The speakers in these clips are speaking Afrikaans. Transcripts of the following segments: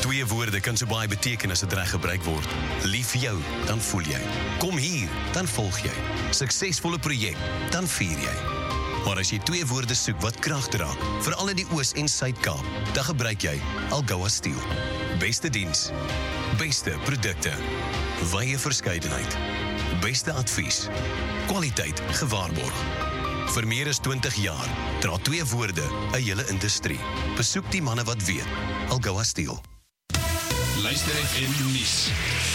Twee woorde kan so baie beteken as dit reg gebruik word. Lief vir jou, dan voel jy. Kom hier, dan volg jy. Suksesvolle projek, dan vier jy. Maar as jy twee woorde soek wat krag dra, veral in die Oos- en Suid-Kaap, dan gebruik jy Algoa Steel. Beste diens, beste produkte, wye verskeidenheid, beste advies, kwaliteit gewaarborg. Vir meer as 20 jaar dra twee woorde 'n hele industrie. Besoek die manne wat weet. Algoa Steel. Luister FM nuus.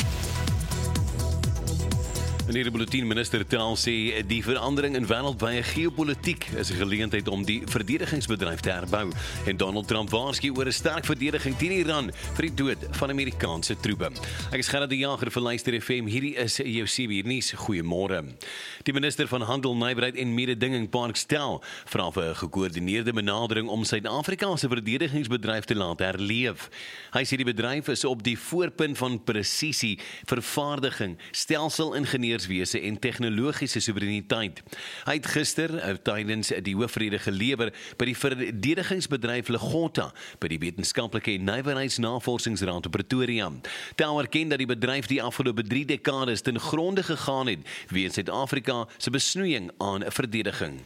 Meneer die bulletin minister Taal sê die verandering in wêreldwye geopolitiek is 'n geleentheid om die verdedigingsbedryf te herbou. En Donald Trump waarsku oor 'n sterk verdediging teen Iran vir die dood van Amerikaanse troepe. Ek is Gerard die Jager vir Luister FM. Hierdie is jou CB nuus. Goeiemôre. Die minister van Handel, Nywerheid en Mededinging, Park Stel, vra vir 'n gekoördineerde benadering om Suid-Afrika se verdedigingsbedryf te laat herleef. Hy sê die bedryf is op die voorpunt van presisie, vervaardiging, stelsel-ingenieurswese en tegnologiese soewereiniteit. Hy het gister tydens die hoofrede gelewer by die verdedigingsbedryf Legota by die Wetenskaplike en Nywerheidsnavorsingsraad op Pretoria. Tel erken dat die bedryf die afgelope 3 dekades ten gronde gegaan het weens Suid-Afrika se besnoeiing aan verdediging.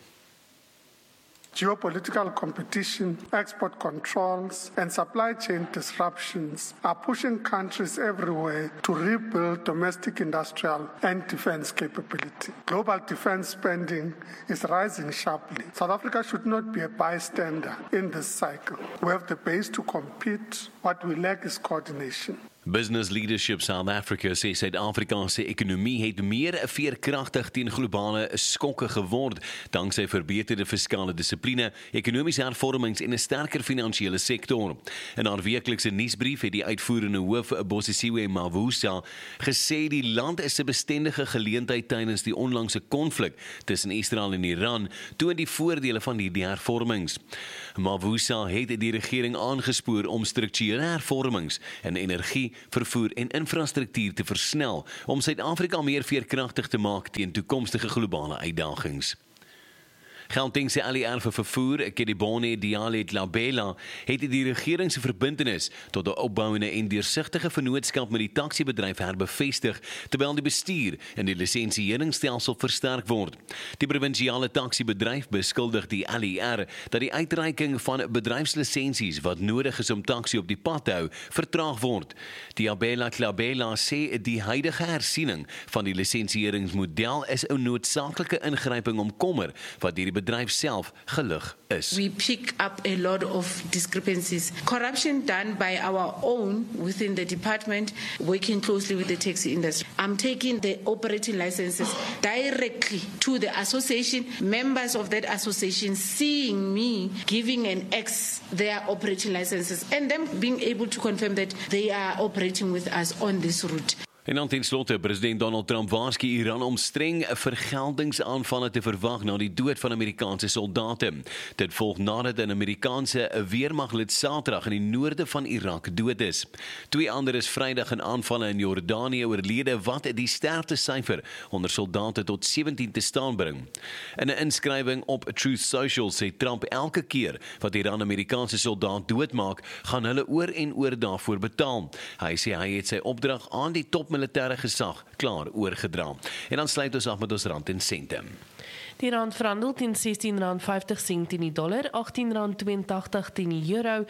Geopolitical competition, export controls, and supply chain disruptions are pushing countries everywhere to rebuild domestic industrial and defense capability. Global defense spending is rising sharply. South Africa should not be a bystander in this cycle. We have the base to compete. What we lack is coordination. Business Leadership South Africa sê Suid-Afrika se ekonomie het meer veerkragtig teen globale skokke geword, dankse verbeterde fiskale dissipline, ekonomiese hervormings en 'n sterker finansiële sektor. In haar weeklikse nuusbrief het die uitvoerende hoof Bosisiwe Mavusa gesê die land is 'n bestendige geleentheid tydens die onlangse konflik tussen Israel en Iran, toon die voordele van hierdie hervormings. Mavusa het die regering aangespoor om strukturele hervormings in energie, vervoer en infrastruktuur te versnel om Suid-Afrika meer veerkragtig te maak teen toekomstige globale uitdagings. Gauteng se ALR vir vervoer, Kedibone Diale Tlabela, het die regering se verbintenis tot 'n opbouende en deursigtige vennootskap met die taksiebedryf herbevestig, terwyl die bestuur en die lisensieringsstelsel versterk word. Die provinsiale taksiebedryf beskuldig die ALR dat die uitreiking van bedryfslisensies wat nodig is om taksi op die pad te hou, vertraag word. Diabela Tlabela sê die huidige hersiening van die lisensieringsmodel is 'n noodsaaklike ingryping om kommer wat die bedryf self gelig is. We pick up a lot of discrepancies. Corruption done by our own within the department, working closely with the taxi industry. I'm taking the operating licenses directly to the association, members of that association seeing me giving an X their operating licenses and them being able to confirm that they are operating with us on this route. En dan ten slotte, president Donald Trump waarsku Iran om streng vergeldingsaanvalle te verwag na die dood van Amerikaanse soldate. Dit volg nadat 'n Amerikaanse weermaglid Saterdag in die noorde van Irak dood is. 2 ander is Vrydag in aanvalle in Jordanië oorlede wat die sterftesyfer onder soldate tot 17 te staan bring. In 'n inskrywing op Truth Social sê Trump elke keer wat Iran 'n Amerikaanse soldaat doodmaak, gaan hulle oor en oor daarvoor betaal. Hy sê hy het sy opdrag aan die top militêre gesag klaar oorgedra. En dan sluit ons af met ons rand en sente. Die rand verhandel teen R16.50 teen die dollar, R18.82 teen die euro,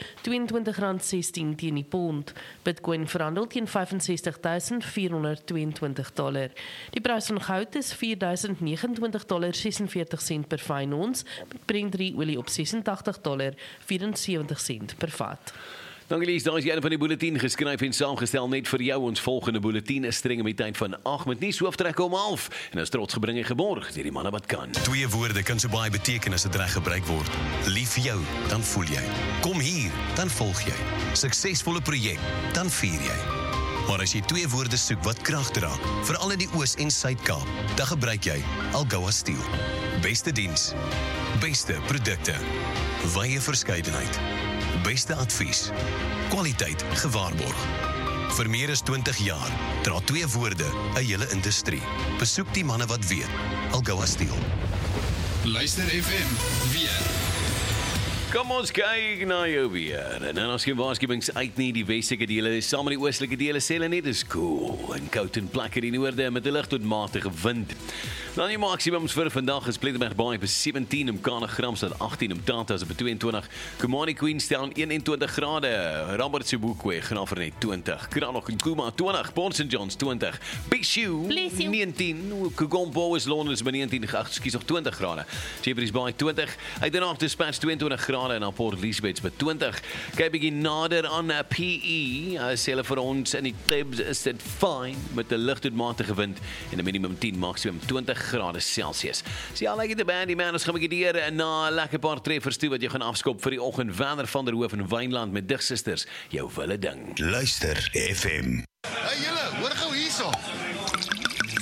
R22.16 teen die pond. Bitcoin verhandel teen $65,422. Die prys van goud is $4.029.46 per fyn ons, met Brent olie op $86.74 per vat. Dankie Lies, daar is jy van die bulletin geskryf en saamgestel net vir jou. Ons volgende bulletin is streng met tyd van 8 met nuus hooftrek om 11 en is trots gebring en geborg deur die manne wat kan. Twee woorde kan so baie beteken as dit reg gebruik word. Lief vir jou, dan voel jy. Kom hier, dan volg jy. Suksesvolle projek, dan vier jy. Maar as jy twee woorde soek wat krag dra, veral in die Oos- en Suid-Kaap, dan gebruik jy Algoa Steel. Beste diens, beste produkte, wye verskeidenheid, beste advies, kwaliteit gewaarborg. Vir meer as 20 jaar dra twee woorde 'n hele industrie. Besoek die manne wat weet. Algoa Steel. Luister FM weer. Kom ons kyk na jou weer. En dan as jy waarskuwings uit nie, die westelike dele, saam met die oostelike dele sê hulle net is cool en koud en plak in die noorde met 'n lig tot matige wind. Dan die maksimums vir vandag is Plettenberg Baai op 17, Mkana Gramstad 18, Mtata op 22, Kumani Queenstown 21 grade, Robert Sebokwe Graafrenet 20, Kranog en Kuma 20, Port St Johns 20, Bishu 19, Kugombo is Londen is by 19, skies nog 20 grade, Jeffreys Bay 20, Uiteraard Dispatch 22 grade en dan Port Elizabeth by 20. Kyk bietjie nader aan PE, sê hulle vir ons in die Tibs is dit fine met 'n lig tot matige wind en 'n minimum 10, maksimum 20 grade Celsius. So ja, like the band, man, ons gaan bietjie deur na 'n lekker paar treffers toe wat jy gaan afskop vir die oggend. Werner van der Hoof in Wynland met Digsusters, jou wille ding. Luister FM. Hey julle, hoor gou hierso.